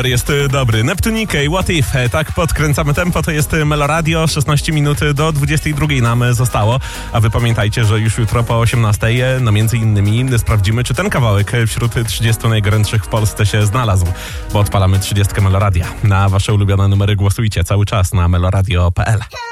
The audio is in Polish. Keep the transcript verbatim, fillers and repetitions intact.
Jest dobry. Neptunik, What If? Tak podkręcamy tempo, to jest Meloradio. szesnaście minut do dwudziestej drugiej nam zostało. A wy pamiętajcie, że już jutro po osiemnastej, no między innymi sprawdzimy, czy ten kawałek wśród trzydziestu najgorętszych w Polsce się znalazł. Bo odpalamy trzydziestkę Meloradia. Na wasze ulubione numery głosujcie cały czas na meloradio kropka p l.